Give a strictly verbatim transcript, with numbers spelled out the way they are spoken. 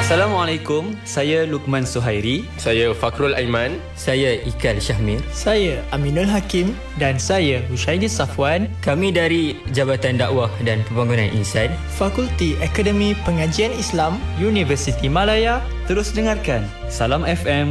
Assalamualaikum, saya Lukman Suhairi. Saya Fakrul Aiman. Saya Ikal Syahmir. Saya Aminul Hakim. Dan saya Hushaidi Safwan. Kami dari Jabatan Dakwah dan Pembangunan Insan, Fakulti Akademi Pengajian Islam, Universiti Malaya. Terus dengarkan Salam F M